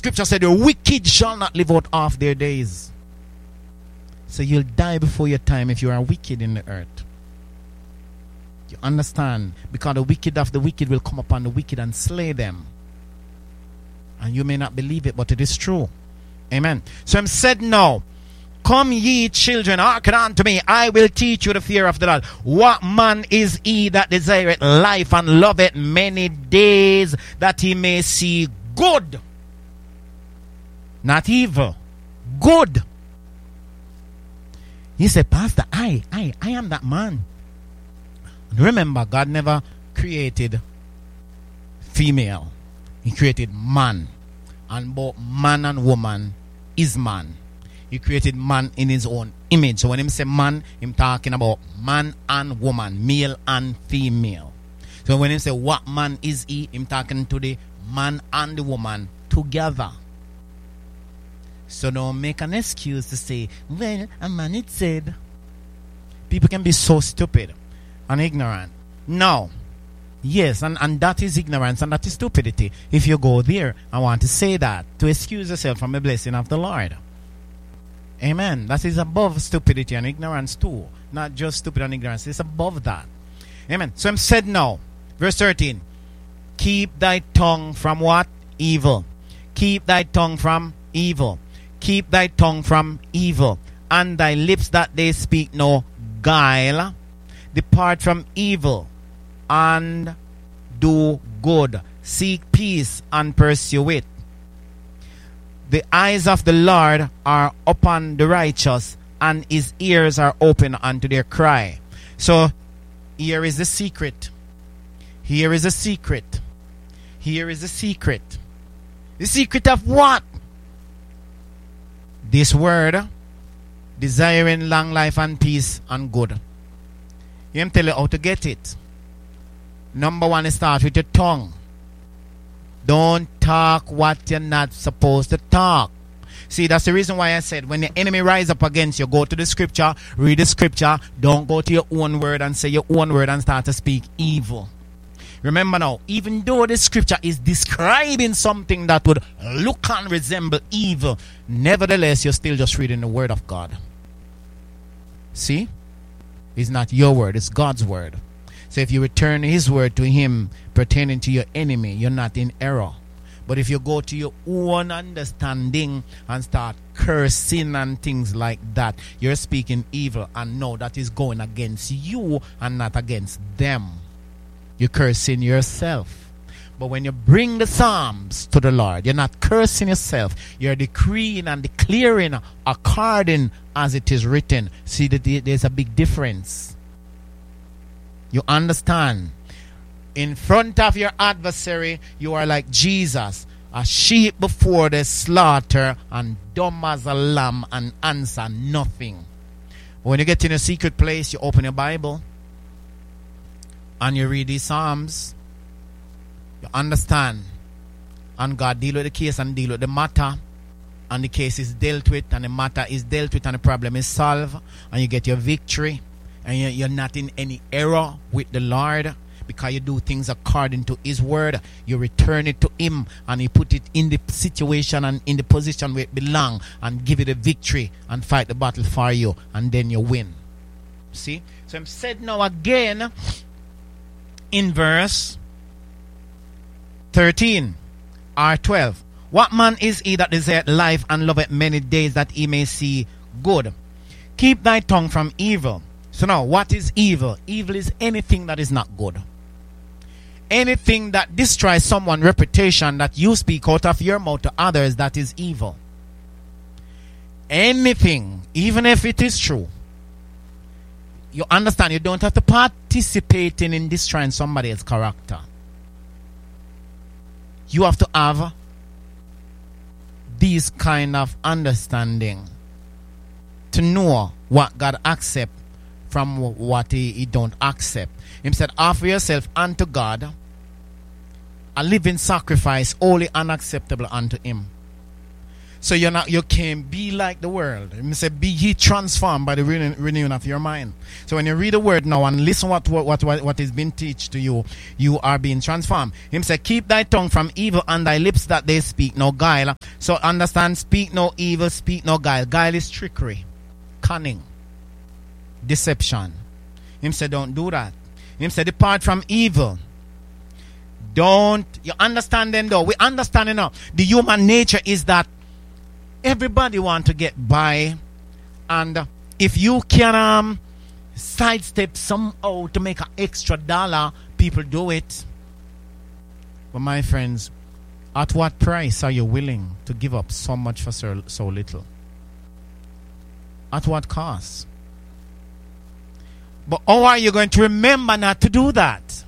Scripture said the wicked shall not live out half their days. So you'll die before your time if you are wicked in the earth. You understand? Because the wicked of the wicked will come upon the wicked and slay them. And you may not believe it, but it is true. Amen. So I'm said now, come ye children, hearken unto me, I will teach you the fear of the Lord. What man is he that desireth life and loveth many days, that he may see good? Not evil. Good. He said, Pastor, I am that man. Remember, God never created female. He created man. And both man and woman is man. He created man in his own image. So when he say man, him talking about man and woman, male and female. So when he say what man is he, him talking to the man and the woman together. So don't make an excuse to say, well, a man it said. People can be so stupid and ignorant. No. Yes, and that is ignorance and that is stupidity. If you go there, I want to say that to excuse yourself from the blessing of the Lord. Amen. That is above stupidity and ignorance too. Not just stupid and ignorance. It's above that. Amen. So I'm said now, verse 13. Keep thy tongue from what? Evil. Keep thy tongue from evil. Keep thy tongue from evil. And thy lips that they speak no guile. Depart from evil and do good. Seek peace and pursue it. The eyes of the Lord are upon the righteous, and his ears are open unto their cry. So here is the secret. Here is the secret. Here is the secret. The secret of what? This word, desiring long life and peace and good. Let me tell you how to get it. Number one, it starts with your tongue. Don't talk what you're not supposed to talk. See, that's the reason why I said when the enemy rise up against you, go to the scripture, read the scripture. Don't go to your own word and say your own word and start to speak evil. Remember now, even though the scripture is describing something that would look and resemble evil, nevertheless, you're still just reading the word of God. See? It's not your word, it's God's word. So if you return his word to him pertaining to your enemy, you're not in error. But if you go to your own understanding and start cursing and things like that, you're speaking evil, and no, that is going against you and not against them. You're cursing yourself. But when you bring the Psalms to the Lord, you're not cursing yourself. You're decreeing and declaring according as it is written. See, that there's a big difference. You understand? In front of your adversary, you are like Jesus, a sheep before the slaughter, and dumb as a lamb, and answer nothing. When you get in a secret place, you open your Bible and you read these Psalms. You understand, and God deal with the case and deal with the matter, and the case is dealt with, and the matter is dealt with, and the problem is solved, and you get your victory. And you're not in any error with the Lord, because you do things according to his word. You return it to him, and he put it in the situation and in the position where it belongs, and give it a victory and fight the battle for you, and then you win. See? So I'm said now again in verse 13 or 12. What man is he that desireth life and loveth many days, that he may see good? Keep thy tongue from evil. So now, what is evil? Evil is anything that is not good. Anything that destroys someone's reputation that you speak out of your mouth to others, that is evil. Anything, even if it is true. You understand, you don't have to participate in destroying somebody else's character. You have to have this kind of understanding to know what God accepts from what he don't accept. He said, offer yourself unto God a living sacrifice, holy and acceptable unto him. So you can't be like the world. It say, be ye transformed by the renewing of your mind. So when you read the word now and listen what is being taught to you, you are being transformed. Him say, keep thy tongue from evil and thy lips that they speak no guile. So understand, speak no evil, speak no guile. Guile is trickery, cunning, deception. Him say, don't do that. Him say, depart from evil. Don't, you understand then though? We understand enough. The human nature is that everybody want to get by, and if you can sidestep somehow to make an extra dollar, people do it. But my friends, at what price are you willing to give up so much for so little? At what cost? But how are you going to remember not to do that?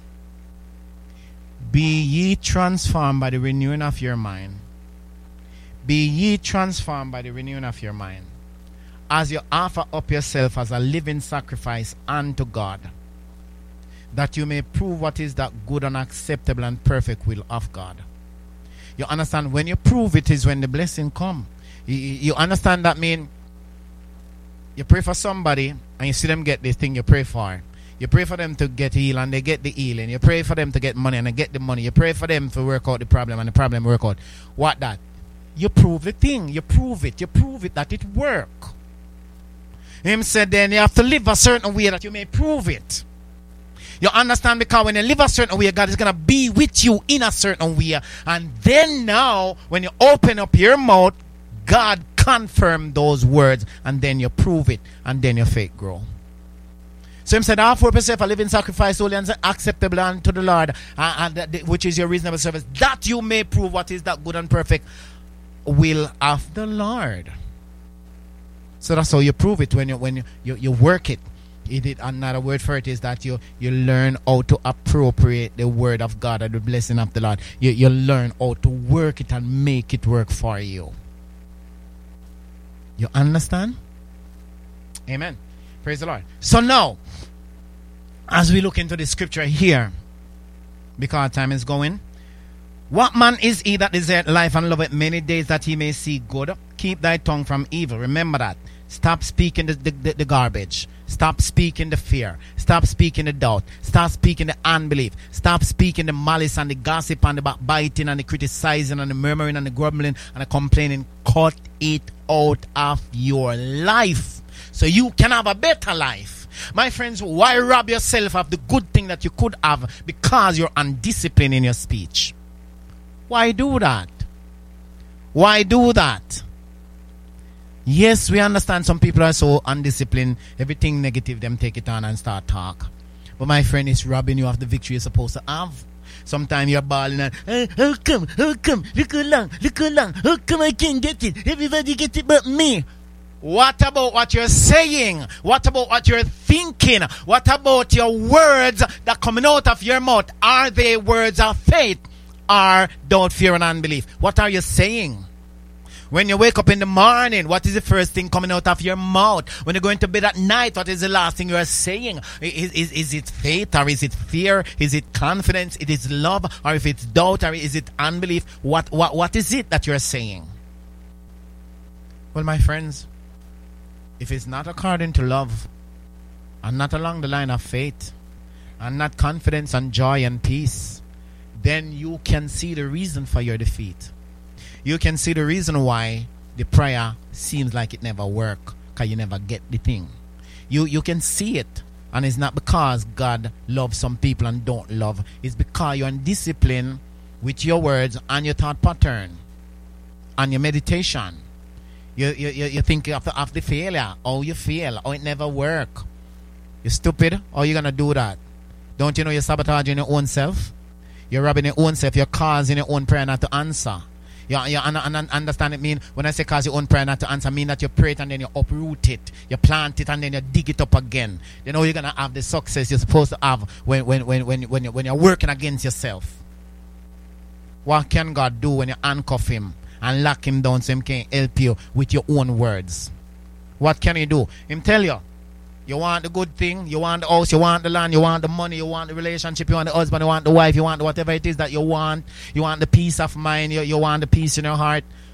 Be ye transformed by the renewing of your mind. Be ye transformed by the renewing of your mind, as you offer up yourself as a living sacrifice unto God, that you may prove what is that good and acceptable and perfect will of God. You understand? When you prove it is when the blessing come. You understand that mean? You pray for somebody and you see them get this thing you pray for. You pray for them to get healed and they get the healing. You pray for them to get money and they get the money. You pray for them to work out the problem and the problem work out. What that? You prove the thing. You prove it. You prove it that it work. Him said then you have to live a certain way that you may prove it. You understand? Because when you live a certain way, God is going to be with you in a certain way. And then now, when you open up your mouth, God confirm those words. And then you prove it. And then your faith grow. So him said, offer up yourself a living sacrifice, holy and acceptable unto the Lord, which is your reasonable service, that you may prove what is that good and perfect will of the Lord. So that's how you prove it, when you work it. Another word for it is that you learn how to appropriate the word of God and the blessing of the Lord. You learn how to work it and make it work for you. You understand? Amen. Praise the Lord. So now, as we look into the scripture here, because time is going, what man is he that desireth life and loveth many days that he may see good? Keep thy tongue from evil. Remember that. Stop speaking the garbage. Stop speaking the fear. Stop speaking the doubt. Stop speaking the unbelief. Stop speaking the malice and the gossip and the backbiting and the criticizing and the murmuring and the grumbling and the complaining. Cut it out of your life so you can have a better life. My friends, why rob yourself of the good thing that you could have because you're undisciplined in your speech? Why do that? Why do that? Yes, we understand some people are so undisciplined. Everything negative, them take it on and start talk. But my friend, it's robbing you of the victory you're supposed to have. Sometimes you're bawling and, how come, look how long, how come I can't get it? Everybody get it but me. What about what you're saying? What about what you're thinking? What about your words that coming out of your mouth? Are they words of faith or doubt, fear, and unbelief? What are you saying? When you wake up in the morning, what is the first thing coming out of your mouth? When you're going to bed at night, what is the last thing you are saying? Is it faith or is it fear? Is it confidence? It is love, or if it's doubt, or is it unbelief? What is it that you're saying? Well, my friends, if it's not according to love, and not along the line of faith, and not confidence and joy and peace, then you can see the reason for your defeat. You can see the reason why the prayer seems like it never works, because you never get the thing. You can see it, and it's not because God loves some people and don't love. It's because you're undisciplined with your words and your thought pattern and your meditation. You think of the failure, how you fail, how it never work. You're stupid. How are you going to do that? Don't you know you're sabotaging your own self? You're robbing your own self. You're causing your own prayer not to answer. You understand it mean? When I say cause your own prayer not to answer, mean that you pray it and then you uproot it. You plant it and then you dig it up again. You know you're going to have the success you're supposed to have when you're working against yourself. What can God do when you handcuff him and lock him down so he can't help you with your own words? What can he do? Him tell you, you want the good thing, you want the house, you want the land, you want the money, you want the relationship, you want the husband, you want the wife, you want whatever it is that you want the peace of mind, you want the peace in your heart.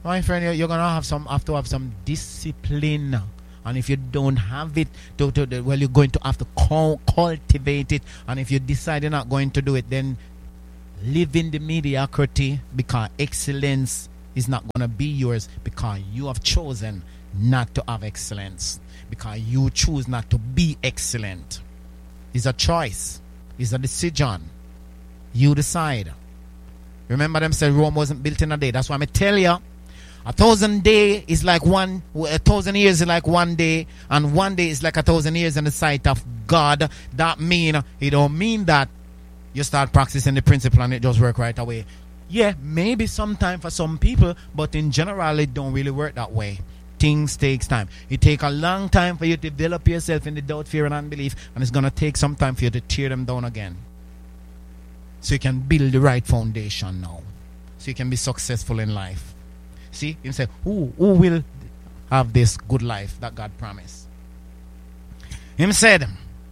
My friend, you're gonna have to have some discipline. And if you don't have it, well, you're going to have to cultivate it. And if you decide you're not going to do it, then live in the mediocrity, because excellence is not going to be yours, because you have chosen not to have excellence, because you choose not to be excellent. It's a choice. It's a decision. You decide. Remember them said Rome wasn't built in a day. That's why I tell you, 1,000 days is like 1,000 years is like 1 day, and 1 day is like 1,000 years in the sight of God. That mean it don't mean that you start practicing the principle and it just work right away. Yeah, maybe sometime for some people, but in general it don't really work that way. Things takes time. It take a long time for you to develop yourself in the doubt, fear, and unbelief, and it's gonna take some time for you to tear them down again, so you can build the right foundation now, so you can be successful in life. See, you say, who will have this good life that God promised? Him said,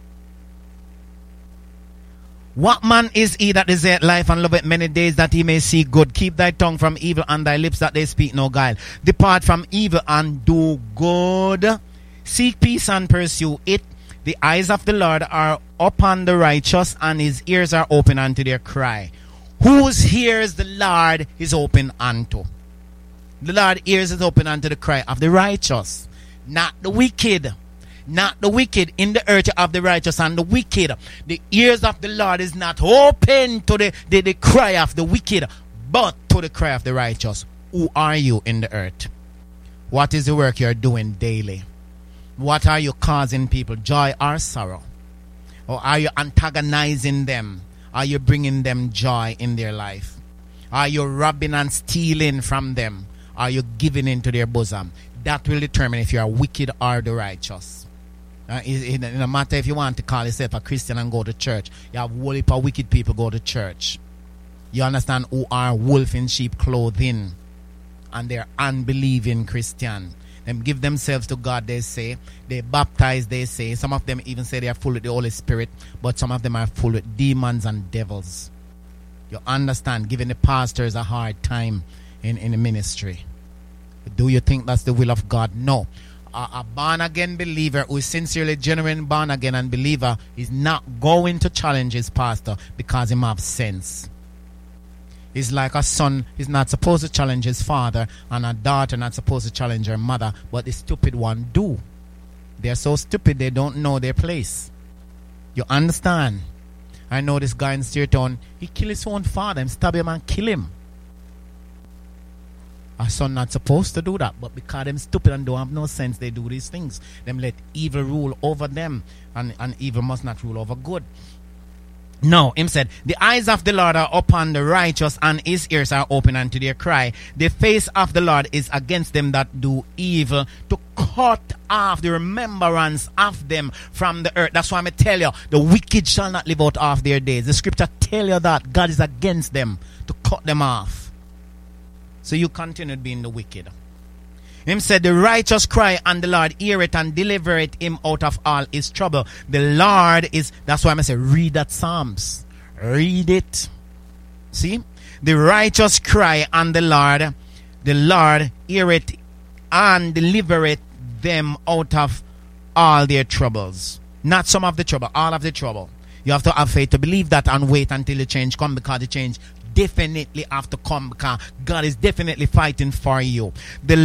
what man is he that desireth life and loveth many days, that he may see good? Keep thy tongue from evil and thy lips that they speak no guile. Depart from evil and do good. Seek peace and pursue it. The eyes of the Lord are upon the righteous, and his ears are open unto their cry. Whose ears the Lord is open unto? The Lord's ears is open unto the cry of the righteous, not the wicked. Not the wicked. In the earth of the righteous and the wicked. The ears of the Lord is not open to the cry of the wicked, but to the cry of the righteous. Who are you in the earth? What is the work you're doing daily? What are you causing people, joy or sorrow? Or are you antagonizing them? Are you bringing them joy in their life? Are you robbing and stealing from them? Are you giving into their bosom? That will determine if you are wicked or the righteous. It no matter if you want to call yourself a Christian and go to church. You have a whole heap of wicked people go to church. You understand, who are wolf in sheep clothing, and they're unbelieving Christian. Them give themselves to God, they say. They baptize, they say. Some of them even say they are full with the Holy Spirit, but some of them are full with demons and devils. You understand, giving the pastors a hard time in the ministry. Do you think that's the will of God? No. A born-again believer who is sincerely genuine born-again and believer is not going to challenge his pastor because he have sense. It's like a son is not supposed to challenge his father, and a daughter not supposed to challenge her mother, but the stupid one do. They're so stupid they don't know their place. You understand? I know this guy in Steertown, he killed his own father and stab him and kill him. A son not supposed to do that, but because them stupid and don't have no sense, they do these things. Them let evil rule over them, and evil must not rule over good. No, him said, the eyes of the Lord are upon the righteous, and his ears are open unto their cry. The face of the Lord is against them that do evil, to cut off the remembrance of them from the earth. That's why I tell you, the wicked shall not live out half their days. The scripture tell you that God is against them, to cut them off. So you continue being the wicked. Him said, the righteous cry, and the Lord hear it and deliver it him out of all his trouble. The Lord is, that's why I say, read that Psalms. Read it. See? The righteous cry, and the Lord hear it and deliver it them out of all their troubles. Not some of the trouble, all of the trouble. You have to have faith to believe that and wait until the change comes, because the change definitely have to come, because God is definitely fighting for you. The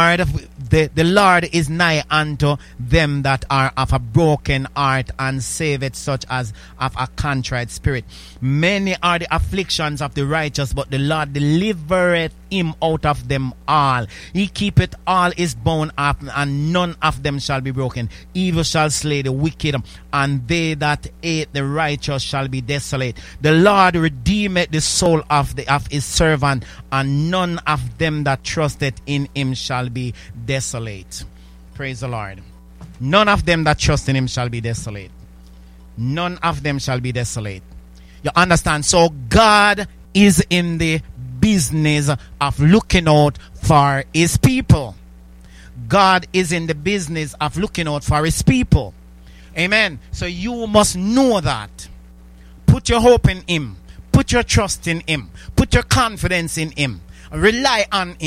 Lord is nigh unto them that are of a broken heart, and saveth such as of a contrite spirit. Many are the afflictions of the righteous, but the Lord delivereth him out of them all. He keepeth all his bone up, and none of them shall be broken. Evil shall slay the wicked, and they that hate the righteous shall be desolate. The Lord redeemeth the soul of his servant, and none of them that trusted in him shall be desolate. Praise the Lord. None of them that trust in him shall be desolate. None of them shall be desolate. You understand? So God is in the business of looking out for his people. God is in the business of looking out for his people. Amen. So you must know that. Put your hope in him. Put your trust in him. Put your confidence in him. Rely on him.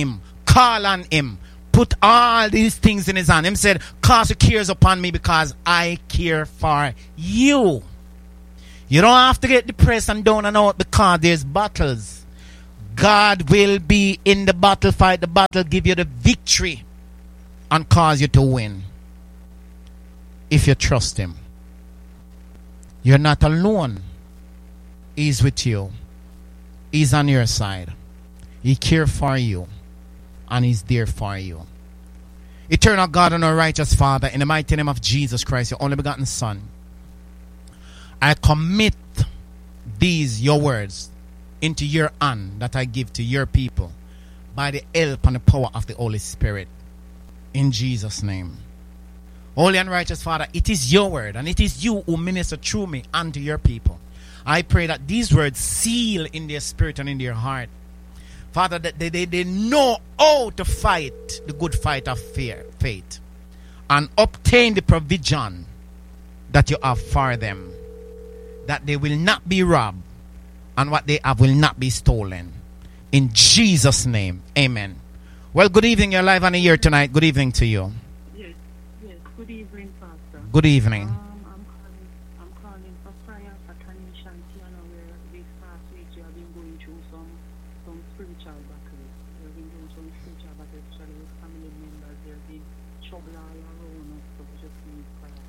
Call on him. Put all these things in his hand. Him said, cast your cares upon me because I care for you. You don't have to get depressed and down and out because there's battles. God will be in the battle, fight the battle, give you the victory and cause you to win. If you trust him. You're not alone. He's with you. He's on your side. He cares for you. And he's there for you. Eternal God and our righteous Father, in the mighty name of Jesus Christ, your only begotten Son, I commit these, your words, into your hand that I give to your people by the help and the power of the Holy Spirit. In Jesus' name. Holy and righteous Father, it is your word and it is you who minister through me unto your people. I pray that these words seal in their spirit and in their heart. Father, that they know how to fight the good fight of faith and obtain the provision that you have for them. That they will not be robbed and what they have will not be stolen. In Jesus' name, amen. Well, good evening. You're live on the air tonight. Good evening to you. Yes. Good evening, Pastor. Good evening. I'm calling for prayer for Tanisha and Tiana, where this past week you have been going through some spiritual battles. You've been doing some spiritual battles, especially with family members. There's been trouble all around us, so we just need prayer.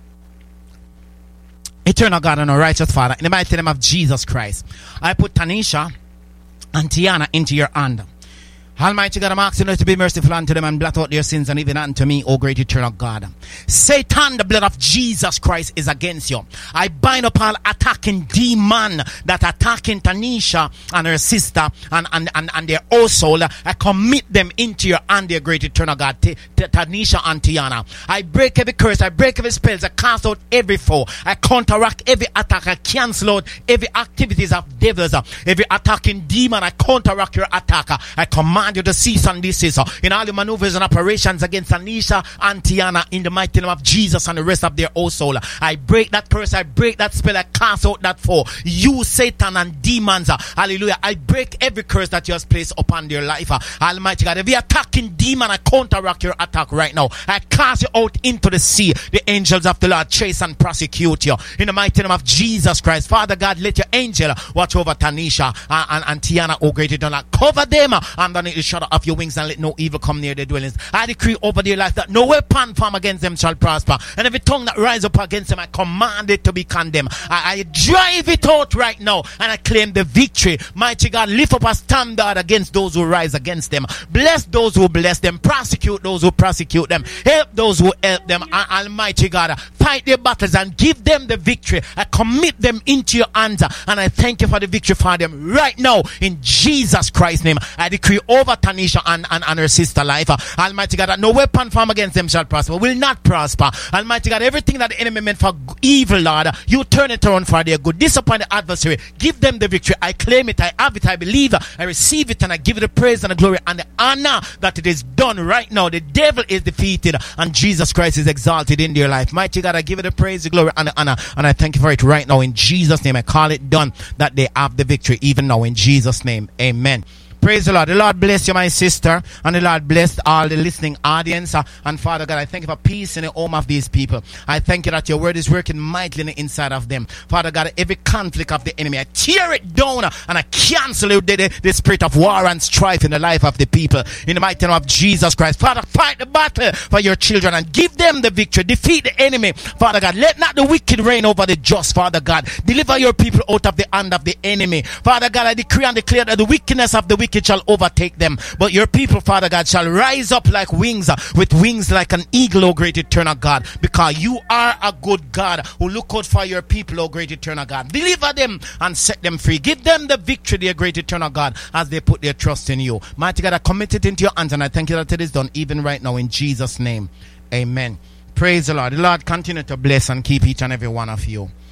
Eternal God and our righteous Father, in the mighty name of Jesus Christ, I put Tanisha and Tiana into your hand. Almighty God, I'm asking you to be merciful unto them and blot out their sins, and even unto me, O great eternal God. Satan, the blood of Jesus Christ is against you. I bind up all attacking demon that attacking Tanisha and her sister and their whole soul. I commit them into your hand, dear great eternal God, Tanisha and Tiana. I break every curse, I break every spells, I cast out every foe, I counteract every attack, I cancel out every activities of devils, every attacking demon, I counteract your attack. I command you to cease and desist in all the maneuvers and operations against Tanisha and Tiana in the mighty name of Jesus and the rest of their whole soul. I break that curse, I break that spell, I cast out that foe. You, Satan and demons, hallelujah. I break every curse that you have placed upon their life. Almighty God, every attacking demon, I counteract your attack right now. I cast you out into the sea. The angels of the Lord chase and prosecute you in the mighty name of Jesus Christ. Father God, let your angel watch over Tanisha and Tiana, oh great eternal. Cover them underneath the shadow of your wings and let no evil come near their dwellings. I decree over their life that no weapon formed against them shall prosper, and every tongue that rise up against them I command it to be condemned. I drive it out right now and I claim the victory. Mighty God, lift up a standard against those who rise against them. Bless those who bless them. Prosecute those who prosecute them. Help those who help them. Almighty God, fight their battles and give them the victory. I commit them into your hands and I thank you for the victory for them right now in Jesus Christ's name. I decree over Tanisha and her sister life. Almighty God, that no weapon formed against them shall prosper, will not prosper. Almighty God, everything that the enemy meant for evil, Lord, you turn it around for their good. Disappoint the adversary. Give them the victory. I claim it. I have it. I believe. I receive it and I give it the praise and the glory and the honor that it is done right now. The devil is defeated and Jesus Christ is exalted in their life. Mighty God, I give it the praise, the glory and the honor, and I thank you for it right now in Jesus' name. I call it done that they have the victory even now in Jesus' name. Amen. Praise the Lord. The Lord bless you, my sister, and the Lord bless all the listening audience. And Father God, I thank you for peace in the home of these people. I thank you that your word is working mightily in the inside of them. Father God, every conflict of the enemy, I tear it down and I cancel the spirit of war and strife in the life of the people. In the mighty name of Jesus Christ. Father, fight the battle for your children and give them the victory. Defeat the enemy. Father God, let not the wicked reign over the just, Father God. Deliver your people out of the hand of the enemy. Father God, I decree and declare that the wickedness of the wicked shall overtake them, but your people, Father God, shall rise up like wings, with wings like an eagle, O great eternal God, because you are a good God who look out for your people, O great eternal God. Deliver them and set them free. Give them the victory, dear great eternal God, as they put their trust in you. Mighty God, I commit it into your hands and I thank you that it is done even right now in Jesus' name. Amen. Praise the Lord. The Lord continue to bless and keep each and every one of you.